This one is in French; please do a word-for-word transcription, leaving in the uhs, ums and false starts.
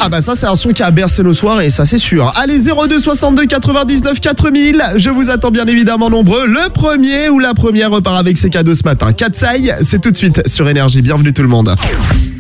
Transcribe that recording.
Ah bah ça c'est un son qui a bercé nos soirées, ça c'est sûr. Allez, zéro deux soixante-deux quatre-vingt-dix-neuf quatre mille, je vous attends bien évidemment nombreux. Le premier ou la première repart avec ses cadeaux ce matin. Katsai, c'est tout de suite sur Énergie. Bienvenue tout le monde.